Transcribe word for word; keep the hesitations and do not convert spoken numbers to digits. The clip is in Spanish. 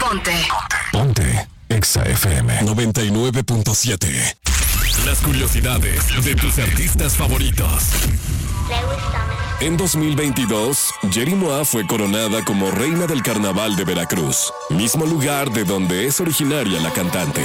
Ponte. Ponte. Exa F M noventa y nueve punto siete. Las curiosidades de tus artistas favoritos. En dos mil veintidós, Yeri Moa fue coronada como reina del Carnaval de Veracruz, mismo lugar de donde es originaria la cantante.